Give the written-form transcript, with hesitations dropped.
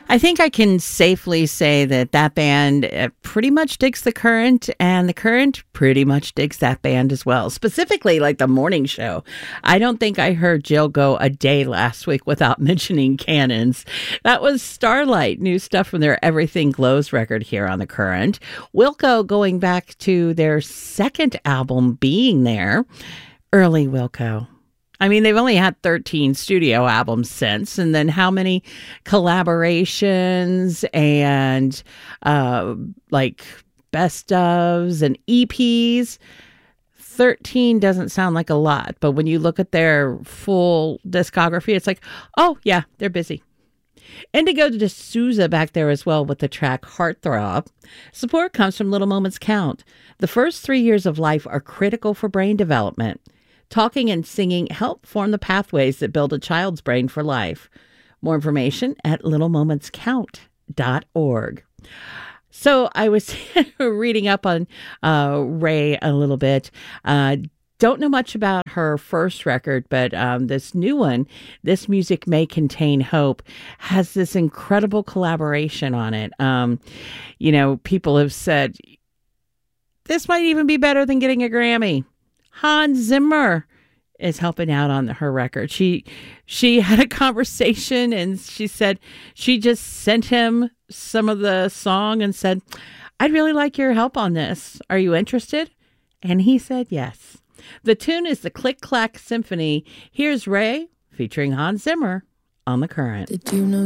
I think I can safely say that that band pretty much digs The Current, and The Current pretty much digs that band as well. Specifically, like the morning show. I don't think I heard Jill go a day last week without mentioning Cannons. That was Starlight, new stuff from their Everything Glows record here on The Current. Wilco going back to their second album, Being There. Early Wilco. I mean, they've only had 13 studio albums since, and then how many collaborations and like best ofs and EPs? 13 doesn't sound like a lot, but when you look at their full discography, it's like, oh yeah, they're busy. Indigo D'Souza back there as well with the track Heartthrob. Support comes from Little Moments Count. The first 3 years of life are critical for brain development. Talking and singing help form the pathways that build a child's brain for life. More information at littlemomentscount.org. So I was reading up on Raye a little bit. Don't know much about her first record, but this new one, This Music May Contain Hope, has this incredible collaboration on it. You know, people have said, this might even be better than getting a Grammy. Hans Zimmer is helping out on her record. She had a conversation and she said she just sent him some of the song and said, I'd really like your help on this. Are you interested? And he said yes. The tune is the Click Clack Symphony. Here's Raye featuring Hans Zimmer on The Current. Did you know